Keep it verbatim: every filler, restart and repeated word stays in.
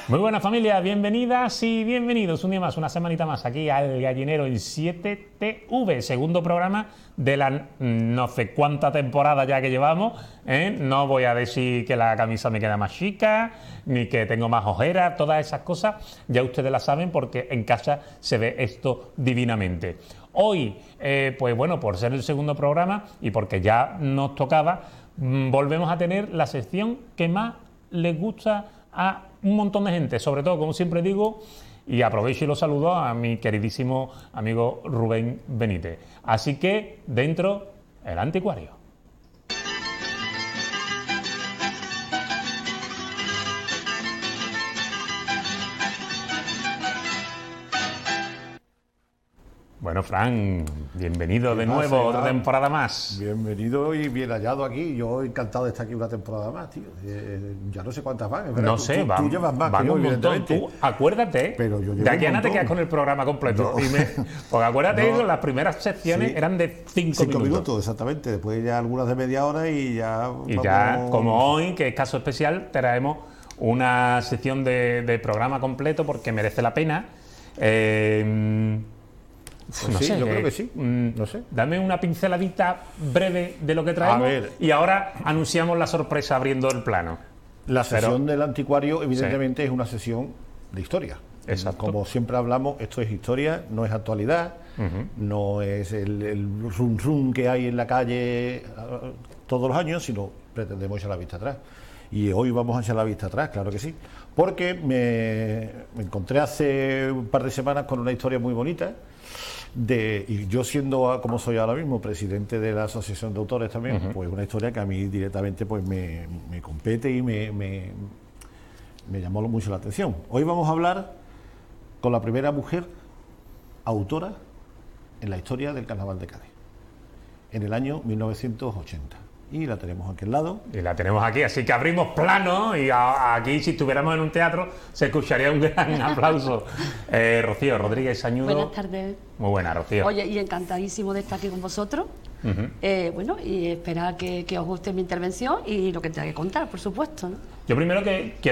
Muy buenas familias, bienvenidas y bienvenidos un día más, una semanita más aquí al Gallinero en siete T V, segundo programa de la no sé cuánta temporada ya que llevamos, ¿eh? No voy a decir que la camisa me queda más chica, ni que tengo más ojeras, todas esas cosas ya ustedes las saben porque en casa se ve esto divinamente. Hoy, eh, pues bueno, por ser el segundo programa y porque ya nos tocaba, mmm, volvemos a tener la sección que más les gusta a un montón de gente, sobre todo, como siempre digo, y aprovecho y lo saludo a mi queridísimo amigo Rubén Benítez. Así que, dentro, el anticuario. Bueno, Fran, bienvenido de nuevo, otra temporada más. Bienvenido y bien hallado aquí. Yo encantado de estar aquí una temporada más, tío. Eh, ya no sé cuántas van. No tú, sé, tú, van, tú llevas más van que yo, un montón. evidentemente. Tú acuérdate, pero yo de aquí a nada te quedas con el programa completo. Yo... Dime, porque acuérdate, no, las primeras secciones sí, eran de cinco, cinco minutos. minutos, exactamente. Después ya algunas de media hora y ya... Y vamos... ya, como hoy, que es caso especial, traemos una sección de, de programa completo porque merece la pena. Eh, Pues no sí, sé, yo que, creo que sí. Mm, no sé. Dame una pinceladita breve de lo que traemos A ver. Y ahora anunciamos la sorpresa abriendo el plano. La sesión Pero, del anticuario, evidentemente, sí. es una sesión de historia. Exacto. Como siempre hablamos, esto es historia, no es actualidad, uh-huh. no es el, el rum rum que hay en la calle uh, todos los años, sino pretendemos echar la vista atrás. Y hoy vamos a echar la vista atrás, claro que sí. Porque me, me encontré hace un par de semanas con una historia muy bonita. De, y yo siendo, como soy ahora mismo, presidente de la Asociación de Autores también, uh-huh. pues una historia que a mí directamente pues me, me compete y me, me, me llamó mucho la atención. Hoy vamos a hablar con la primera mujer autora en la historia del Carnaval de Cádiz, en el año mil novecientos ochenta. Y la tenemos aquí al lado. Y la tenemos aquí, así que abrimos plano y a, aquí, si estuviéramos en un teatro, se escucharía un gran aplauso. Eh, Rocío Rodríguez Sañudo. Buenas tardes. Muy buena, Rocío. Oye, y encantadísimo de estar aquí con vosotros. Uh-huh. eh, bueno, y esperar que, que os guste mi intervención y lo que tenga que contar, por supuesto, ¿no? Yo primero que quiero